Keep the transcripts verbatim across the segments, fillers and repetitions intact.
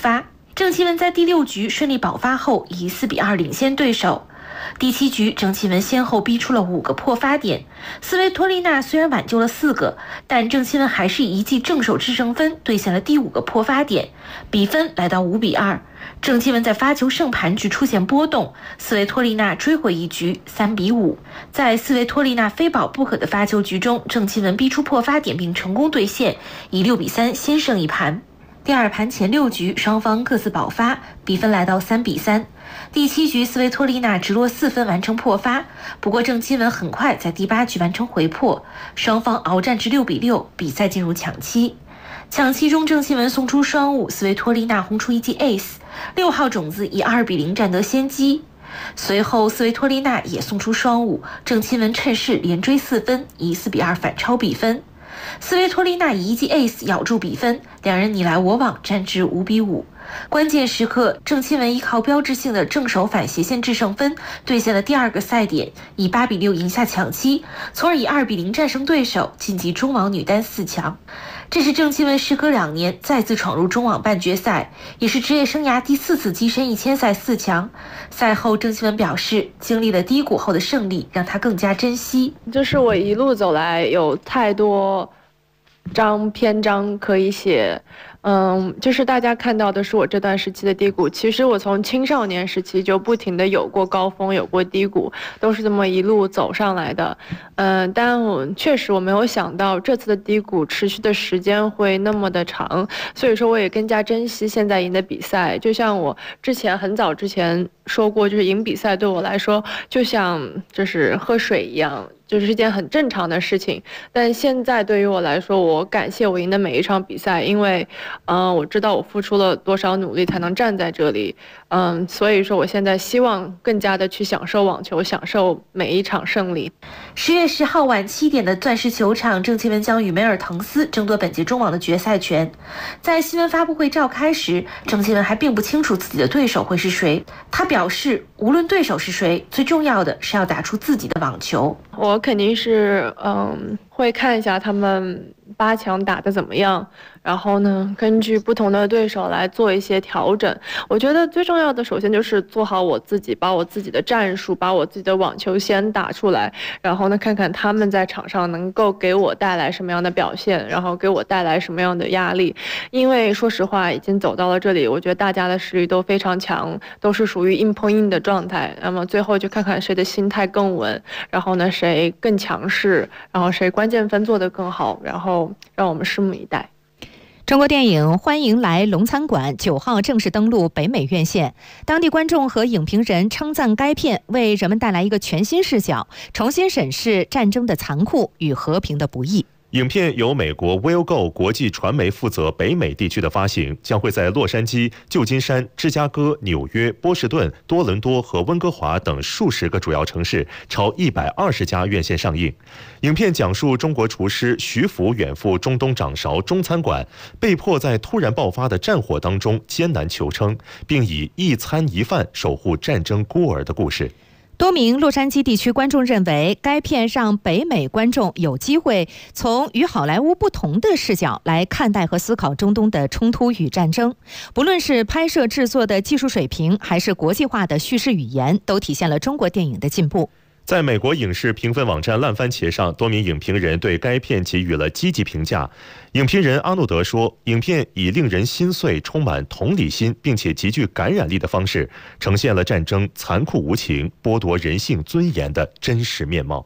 发。郑钦文在第六局顺利保发后，以四比二领先对手。第七局，郑钦文先后逼出了五个破发点，斯维托利娜虽然挽救了四个，但郑钦文还是以一记正手制胜分兑现了第五个破发点，比分来到五比二。郑钦文在发球胜盘局出现波动，斯维托利娜追回一局，三比五。在斯维托利娜非保不可的发球局中，郑钦文逼出破发点并成功兑现，以六比三先胜一盘。第二盘前六局，双方各自保发，比分来到三比三。第七局，斯维托利娜直落四分完成破发，不过郑钦文很快在第八局完成回破，双方鏖战至六比六，比赛进入抢七。抢七中，郑钦文送出双误，斯维托利娜轰出一记 ace， 六号种子以二比零占得先机。随后斯维托利娜也送出双误，郑钦文趁势连追四分，以四比二反超比分。斯维托利娜以一记 ace 咬住比分，两人你来我往，战至五比五。关键时刻，郑钦文依靠标志性的正手反斜线制胜分，兑现了第二个赛点，以八比六赢下抢七，从而以二比零战胜对手，晋级中网女单四强。这是郑钦文时隔两年再次闯入中网半决赛，也是职业生涯第四次跻身一千赛四强。赛后，郑钦文表示，经历了低谷后的胜利，让他更加珍惜。 就是我一路走来，有太多章篇章可以写。嗯，就是大家看到的是我这段时期的低谷，其实我从青少年时期就不停的有过高峰，有过低谷，都是这么一路走上来的。嗯，但我确实我没有想到这次的低谷持续的时间会那么的长，所以说我也更加珍惜现在赢的比赛。就像我之前很早之前说过，就是赢比赛对我来说就像就是喝水一样，就是一件很正常的事情。但现在对于我来说，我感谢我赢的每一场比赛，因为嗯，我知道我付出了多少努力才能站在这里，嗯，所以说我现在希望更加的去享受网球，享受每一场胜利。 十月十号晚七点的钻石球场，郑钦文将与梅尔滕斯争夺本届中网的决赛权。在新闻发布会召开时，郑钦文还并不清楚自己的对手会是谁。他表示，无论对手是谁，最重要的是要打出自己的网球。 我肯定是嗯，会看一下他们八强打得怎么样，然后呢，根据不同的对手来做一些调整。我觉得最重要的，首先就是做好我自己，把我自己的战术，把我自己的网球先打出来，然后呢，看看他们在场上能够给我带来什么样的表现，然后给我带来什么样的压力。因为说实话，已经走到了这里，我觉得大家的实力都非常强，都是属于硬碰硬的状态。那么最后就看看谁的心态更稳，然后呢，谁更强势，然后谁关键分做得更好，然后让我们拭目以待。 中国电影《欢迎来龙餐馆》九号正式登陆北美院线，当地观众和影评人称赞该片为人们带来一个全新视角，重新审视战争的残酷与和平的不易。 影片由美国 Willgo 国际传媒负责北美地区的发行，将会在洛杉矶、旧金山、芝加哥、纽约、波士顿、多伦多和温哥华等数十个主要城市，超一百二十家院线上映。影片讲述中国厨师徐福远赴中东掌勺中餐馆，被迫在突然爆发的战火当中艰难求生，并以一餐一饭守护战争孤儿的故事。 多名洛杉矶地区观众认为，该片让北美观众有机会从与好莱坞不同的视角来看待和思考中东的冲突与战争。不论是拍摄制作的技术水平，还是国际化的叙事语言，都体现了中国电影的进步。 在美国影视评分网站烂番茄上，多名影评人对该片给予了积极评价。影评人阿诺德说，影片以令人心碎、充满同理心并且极具感染力的方式，呈现了战争残酷无情、剥夺人性尊严的真实面貌。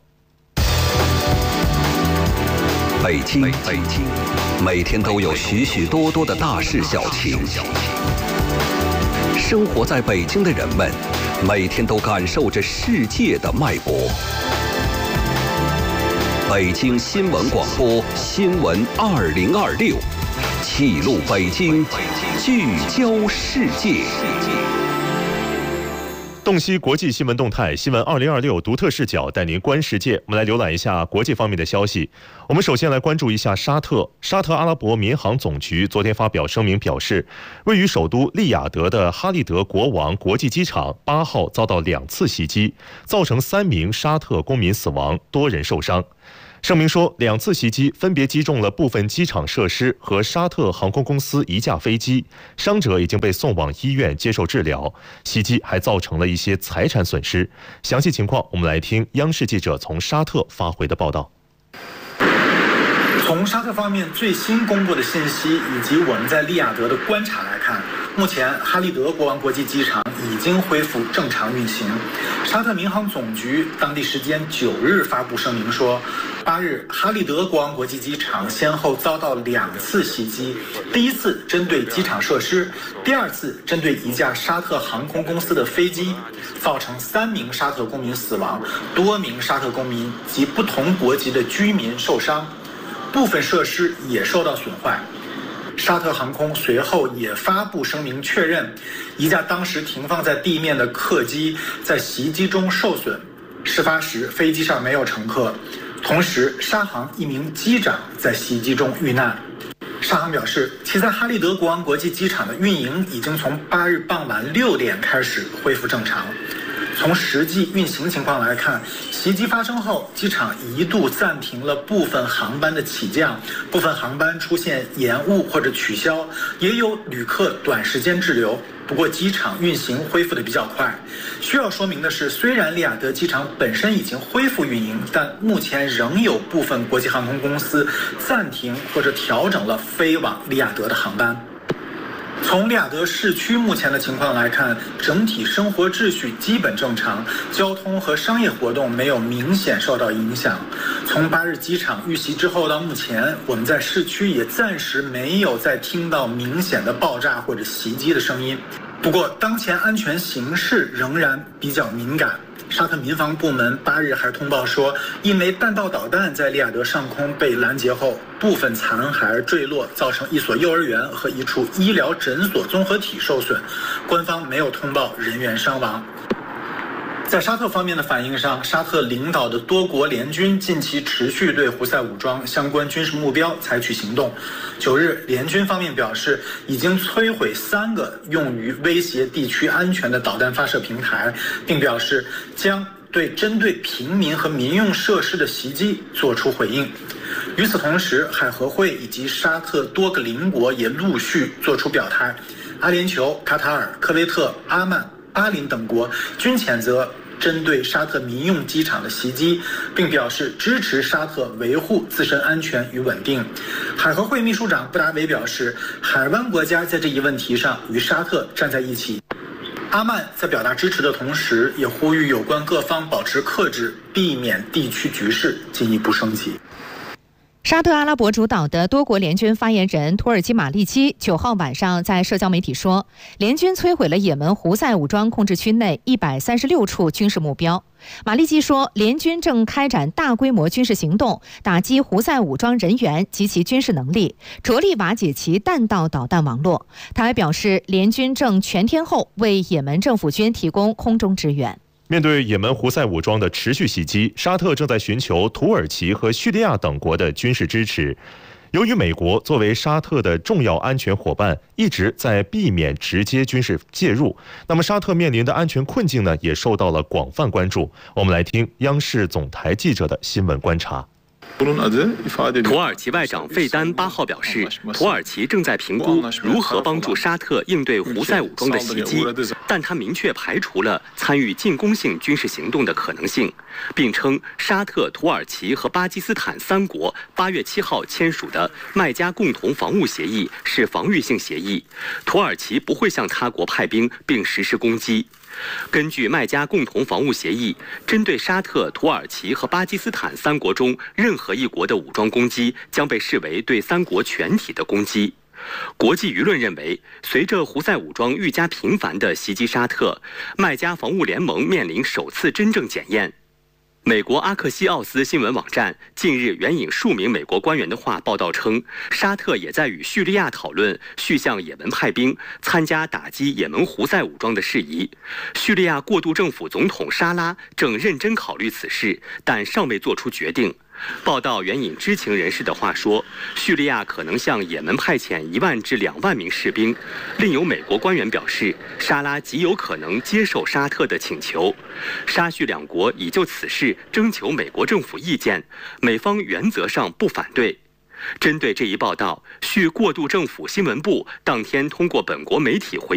北京，北京，每天都有许许多多的大事小情。生活在北京的人们，每天都感受着世界的脉搏。北京新闻广播新闻二零二六，记录北京，聚焦世界。 洞悉国际新闻动态，新闻二零二六独特视角带您观世界。我们来浏览一下国际方面的消息。我们首先来关注一下沙特。沙特阿拉伯民航总局昨天发表声明表示，位于首都利雅得的哈利德国王国际机场八号遭到两次袭击，造成三名沙特公民死亡，多人受伤。 声明说，两次袭击分别击中了部分机场设施和沙特航空公司一架飞机，伤者已经被送往医院接受治疗。袭击还造成了一些财产损失。详细情况，我们来听央视记者从沙特发回的报道。 从沙特方面最新公布的信息以及我们在利雅得的观察来看，目前哈利德国王国际机场已经恢复正常运行。沙特民航总局当地时间九日发布声明说，八日哈利德国王国际机场先后遭到两次袭击，第一次针对机场设施，第二次针对一架沙特航空公司的飞机，造成三名沙特公民死亡，多名沙特公民及不同国籍的居民受伤，部分设施也受到损坏。沙特航空随后也发布声明确认，一架当时停放在地面的客机在袭击中受损，事发时飞机上没有乘客，同时沙航一名机长在袭击中遇难。沙航表示，其在哈利德国王国际机场的运营已经从八日傍晚六点开始恢复正常。从实际运行情况来看，袭击发生后，机场一度暂停了部分航班的起降，部分航班出现延误或者取消，也有旅客短时间滞留。不过机场运行恢复的比较快。需要说明的是，虽然利雅得机场本身已经恢复运营，但目前仍有部分国际航空公司暂停或者调整了飞往利雅得的航班。从利雅得市区目前的情况来看，整体生活秩序基本正常，交通和商业活动没有明显受到影响。从八日机场遇袭之后到目前，我们在市区也暂时没有再听到明显的爆炸或者袭击的声音。不过，当前安全形势仍然比较敏感。沙特民防部门八日还通报说，一枚弹道导弹在利雅得上空被拦截后，部分残骸坠落，造成一所幼儿园和一处医疗诊所综合体受损。官方没有通报人员伤亡。在沙特方面的反应上，沙特领导的多国联军近期持续对胡塞武装相关军事目标采取行动。九日，联军方面表示，已经摧毁三个用于威胁地区安全的导弹发射平台，并表示将对针对平民和民用设施的袭击作出回应。与此同时，海合会以及沙特多个邻国也陆续作出表态，阿联酋、卡塔尔、科威特、阿曼、巴林等国均谴责针对沙特民用机场的袭击，并表示支持沙特维护自身安全与稳定。海合会秘书长布达维表示，海湾国家在这一问题上与沙特站在一起。阿曼在表达支持的同时，也呼吁有关各方保持克制，避免地区局势进一步升级。 沙特阿拉伯主导的多国联军发言人土耳其马利基九号晚上在社交媒体说，联军摧毁了也门胡塞武装控制区内一百三十六处军事目标。马利基说，联军正开展大规模军事行动，打击胡塞武装人员及其军事能力，着力瓦解其弹道导弹网络。他还表示，联军正全天候为也门政府军提供空中支援。 面对也门胡塞武装的持续袭击，沙特正在寻求土耳其和叙利亚等国的军事支持。由于美国作为沙特的重要安全伙伴，一直在避免直接军事介入，那么沙特面临的安全困境呢，也受到了广泛关注。我们来听央视总台记者的新闻观察。 土耳其外长费丹八号表示，土耳其正在评估如何帮助沙特应对胡塞武装的袭击，但他明确排除了参与进攻性军事行动的可能性，并称沙特、土耳其和巴基斯坦三国八月七号签署的麦加共同防务协议是防御性协议，土耳其不会向他国派兵并实施攻击。根据麦加共同防务协议，针对沙特、土耳其和巴基斯坦三国中任何一国的武装攻击将被视为对三国全体的攻击。国际舆论认为，随着胡塞武装愈加频繁地袭击沙特，麦加防务联盟面临首次真正检验。美国阿克西奥斯新闻网站近日援引数名美国官员的话报道称，沙特也在与叙利亚讨论续向也门派兵，参加打击也门胡塞武装的事宜。叙利亚过渡政府总统沙拉正认真考虑此事，但尚未做出决定。 报道援引知情人士的话说，叙利亚可能向也门派遣一万至两万名士兵。另有美国官员表示，沙拉极有可能接受沙特的请求。沙叙两国已就此事征求美国政府意见，美方原则上不反对。针对这一报道，叙过渡政府新闻部当天通过本国媒体回